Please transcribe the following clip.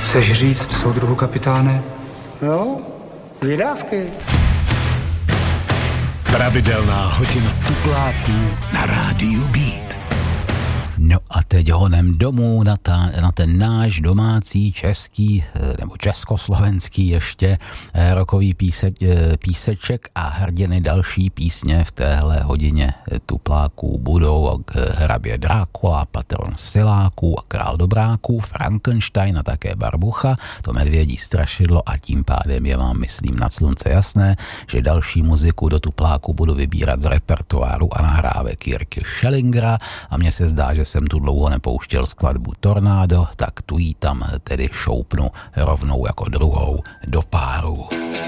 Chceš říct, soudruhu kapitáne? No, vydávky. Pravidelná hodina tupláků na rádiu Beat. No a teď honem domů na ten náš domácí český nebo československý ještě rokový píseček a hrdiny další písně v téhle hodině tupláků budou hrabě Drákula, patron siláků a král dobráků, Frankenstein a také Barbucha, to medvědí strašidlo a tím pádem je vám myslím nad slunce jasné, že další muziku do tupláku budu vybírat z repertoáru a nahrávek Jirky Schellingera a mně se zdá, že jsem tu dlouho nepouštěl skladbu Tornádo, tak tu jí tam tedy šoupnu rovnou jako druhou do páru.